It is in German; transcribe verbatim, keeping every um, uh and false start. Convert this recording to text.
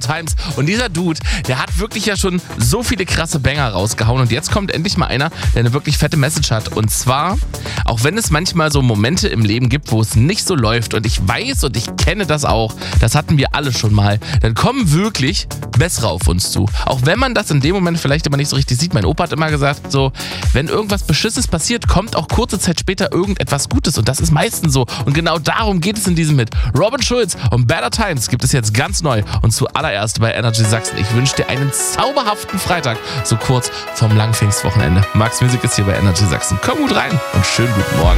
Times. Und dieser Dude, der hat wirklich ja schon so viele krasse Banger rausgehauen. Und jetzt kommt endlich mal einer, der eine wirklich fette Message hat. Und zwar, auch wenn es manchmal so Momente im Leben gibt, wo es nicht so läuft. Und ich weiß und ich kenne das auch. Das hatten wir alle schon mal. Dann kommen wirklich bessere auf uns zu. Auch wenn man das in dem Moment vielleicht immer nicht so richtig sieht. Mein Opa hat immer gesagt, so, wenn irgendwas Beschisses passiert, kommt auch kurze Zeit später irgendetwas Gutes. Und das ist meistens so. Und genau darum geht es in diesem Hit. Robin Schulz und Better Times gibt es jetzt ganz neu. Und zuallererst bei Energy Sachsen. Ich wünsche dir einen zauberhaften Freitag, so kurz vom Langpfingstwochenende. Max Music ist hier bei Energy Sachsen. Komm gut rein und schönen guten Morgen.